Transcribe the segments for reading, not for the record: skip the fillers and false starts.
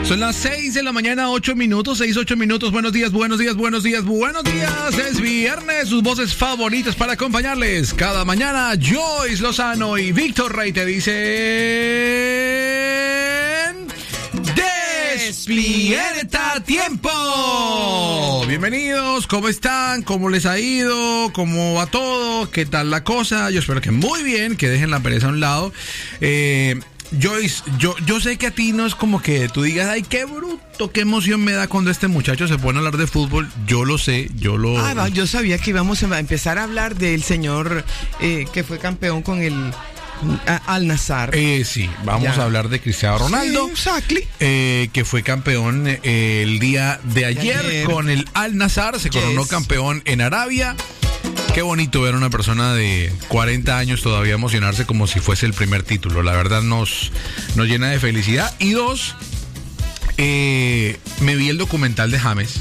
Son las 6 de la mañana, 8 minutos, 8 minutos. Buenos días, buenos días, buenos días, buenos días. Es viernes, sus voces favoritas para acompañarles cada mañana. Joyce Lozano y Víctor Rey te dicen... ¡Despierta tiempo! Bienvenidos, ¿cómo están? ¿Cómo les ha ido? ¿Cómo va todo? ¿Qué tal la cosa? Yo espero que muy bien, que dejen la pereza a un lado. Joyce, yo sé que a ti no es como que tú digas, ay, qué bruto, qué emoción me da cuando este muchacho se pone a hablar de fútbol. Yo lo sé, yo sabía que íbamos a empezar a hablar del señor que fue campeón con el Al-Nassr. Sí, vamos a hablar de Cristiano Ronaldo, sí, que fue campeón el día de ayer con el Al-Nassr, se coronó campeón en Arabia. Qué bonito ver a una persona de 40 años todavía emocionarse como si fuese el primer título. La verdad nos llena de felicidad. Y dos, me vi el documental de James.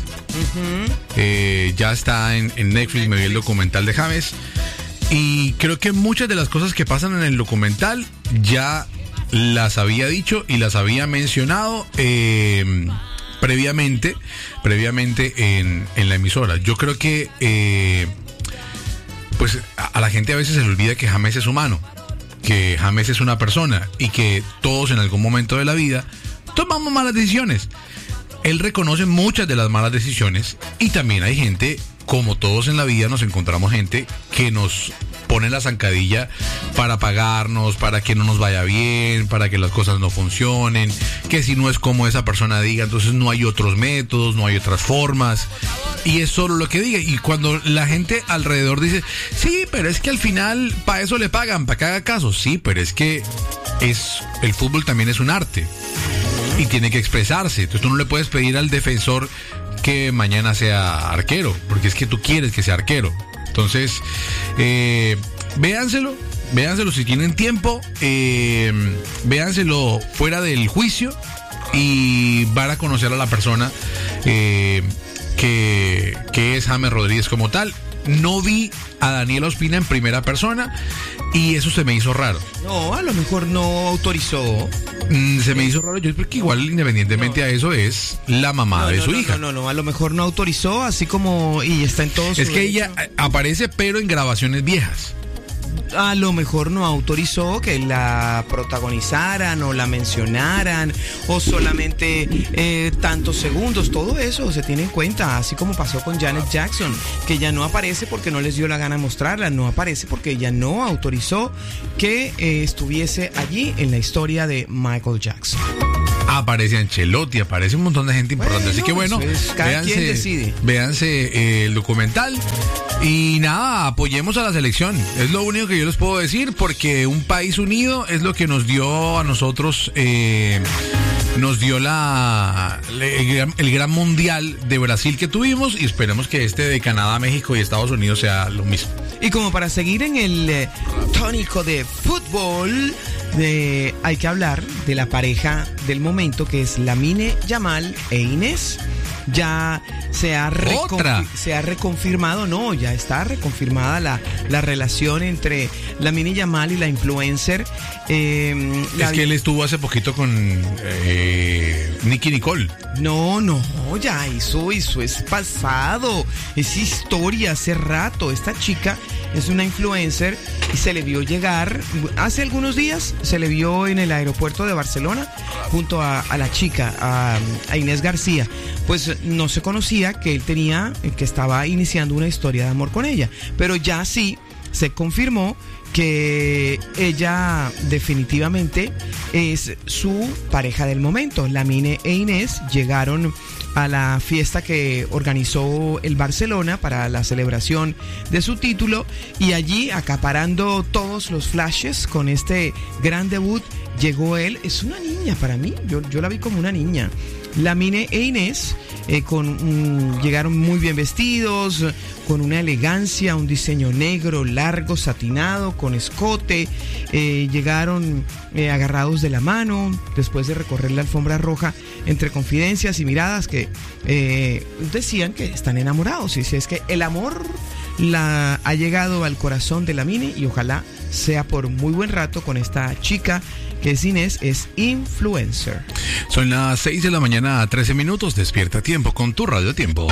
Ya está en Netflix, me vi el documental de James. Y creo que muchas de las cosas que pasan en el documental ya las había dicho y las había mencionado previamente en la emisora. Yo creo que... pues a la gente a veces se le olvida que James es humano, que James es una persona y que todos en algún momento de la vida tomamos malas decisiones. Él reconoce muchas de las malas decisiones y también hay gente, como todos en la vida nos encontramos gente que nos pone la zancadilla para pagarnos, para que no nos vaya bien, para que las cosas no funcionen, que si no es como esa persona diga, entonces no hay otros métodos, no hay otras formas. Y es solo lo que diga. Y cuando la gente alrededor dice, sí, pero es que al final para eso le pagan, para que haga caso. Sí, pero es que el fútbol también es un arte y tiene que expresarse. Entonces tú no le puedes pedir al defensor que mañana sea arquero, porque es que tú quieres que sea arquero. Entonces, véanselo si tienen tiempo, véanselo fuera del juicio y van a conocer a la persona que es James Rodríguez como tal. No vi a Daniel Ospina en primera persona y eso se me hizo raro. No, a lo mejor no autorizó. Se me hizo raro, yo creo que igual independientemente a eso es la mamá de su hija. No, a lo mejor no autorizó, así como y está en todos. Es que ella aparece pero en grabaciones viejas. A lo mejor no autorizó que la protagonizaran o la mencionaran o solamente tantos segundos. Todo eso se tiene en cuenta, así como pasó con Janet Jackson, que ella no aparece porque no les dio la gana mostrarla, no aparece porque ella no autorizó que estuviese allí en la historia de Michael Jackson. Aparece Ancelotti, aparece un montón de gente importante. Así que bueno, véanse el documental. Y nada, apoyemos a la selección. Es lo único que yo les puedo decir, porque un país unido es lo que nos dio a nosotros, nos dio el gran mundial de Brasil que tuvimos, y esperemos que este de Canadá, México y Estados Unidos sea lo mismo. Y como para seguir en el tónico de fútbol, hay que hablar de la pareja del momento, que es Lamine Yamal e Inés. Ya se ha reconfirmado, ya está reconfirmada la relación entre Lamine Yamal y la influencer. Es que él estuvo hace poquito con Nicki Nicole. No, ya eso es pasado, es historia hace rato. Esta chica es una influencer y se le vio llegar hace algunos días, se le vio en el aeropuerto de Barcelona junto a la chica, a Inés García. Pues no se conocía que que estaba iniciando una historia de amor con ella, pero ya sí se confirmó que ella definitivamente es su pareja del momento. Lamine e Inés llegaron a la fiesta que organizó el Barcelona para la celebración de su título, y allí, acaparando todos los flashes con este gran debut, llegó él. Es una niña para mí, yo la vi como una niña. Lamine e Inés llegaron muy bien vestidos, con una elegancia, un diseño negro, largo, satinado, con escote. Llegaron agarrados de la mano, después de recorrer la alfombra roja, entre confidencias y miradas que decían que están enamorados. Y si es que el amor ha llegado al corazón de Lamine, y ojalá sea por muy buen rato con esta chica que es Inés, es influencer. Son las 6 de la mañana, 13 minutos. Despierta a tiempo con tu Radio Tiempo.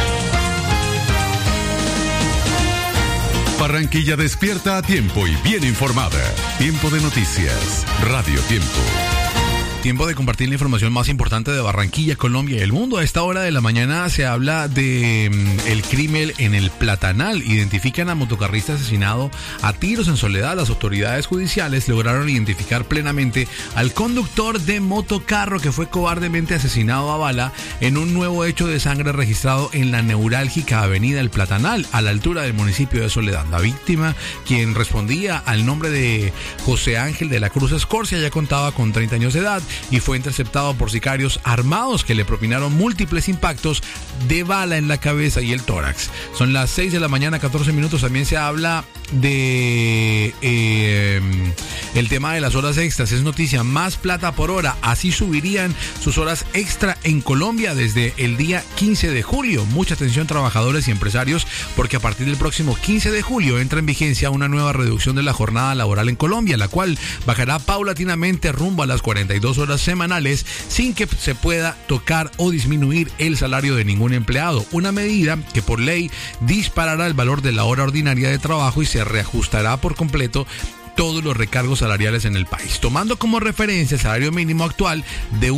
Barranquilla despierta a tiempo y bien informada. Tiempo de noticias. Radio Tiempo. Tiempo de compartir la información más importante de Barranquilla, Colombia y el mundo. A esta hora de la mañana se habla de el crimen en el Platanal. Identifican a motocarrista asesinado a tiros en Soledad. Las autoridades judiciales lograron identificar plenamente al conductor de motocarro que fue cobardemente asesinado a bala en un nuevo hecho de sangre registrado en la neurálgica avenida El Platanal, a la altura del municipio de Soledad. La víctima, quien respondía al nombre de José Ángel de la Cruz Escorcia, ya contaba con 30 años de edad y fue interceptado por sicarios armados que le propinaron múltiples impactos de bala en la cabeza y el tórax. Son las 6 de la mañana, 14 minutos. También se habla de el tema de las horas extras. Es noticia, más plata por hora. Así subirían sus horas extra en Colombia desde el día 15 de julio. Mucha atención, trabajadores y empresarios, porque a partir del próximo 15 de julio entra en vigencia una nueva reducción de la jornada laboral en Colombia, la cual bajará paulatinamente rumbo a las 42 horas semanales sin que se pueda tocar o disminuir el salario de ningún empleado. Una medida que por ley disparará el valor de la hora ordinaria de trabajo y se reajustará por completo todos los recargos salariales en el país. Tomando como referencia el salario mínimo actual de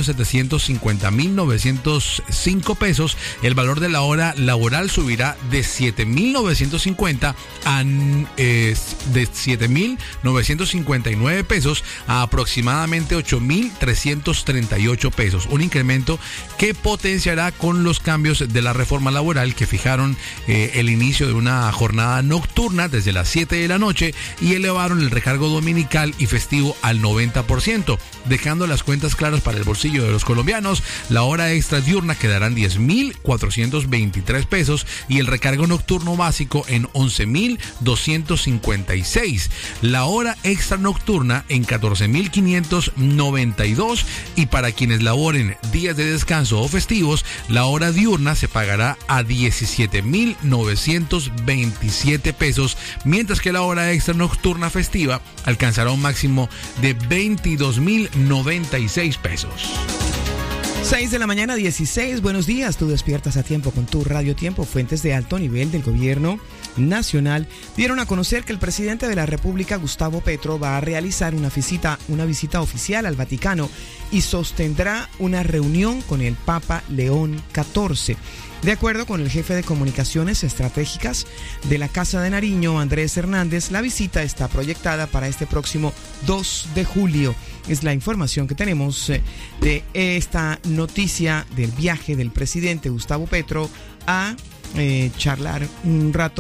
1.750.905 pesos, el valor de la hora laboral subirá de 7.950 de 7.959 pesos a aproximadamente 8.338 pesos. Un incremento que potenciará con los cambios de la reforma laboral que fijaron el inicio de una jornada nocturna desde las 7 de la noche y elevaron el recargo dominical y festivo al 90%, dejando las cuentas claras para el bolsillo de los colombianos. La hora extra diurna quedará en 10.423 pesos y el recargo nocturno básico en 11.256. La hora extra nocturna en 14.592 y para quienes laboren días de descanso o festivos, la hora diurna se pagará a 17.927 pesos, mientras que la hora extra nocturna festiva alcanzará un máximo de 22.096 pesos. 6 de la mañana, 16. Buenos días. Tú despiertas a tiempo con tu Radio Tiempo. Fuentes de alto nivel del gobierno nacional dieron a conocer que el presidente de la República, Gustavo Petro, va a realizar una visita oficial al Vaticano y sostendrá una reunión con el Papa León XIV. De acuerdo con el jefe de comunicaciones estratégicas de la Casa de Nariño, Andrés Hernández, la visita está proyectada para este próximo 2 de julio. Es la información que tenemos de esta noticia del viaje del presidente Gustavo Petro a charlar un rato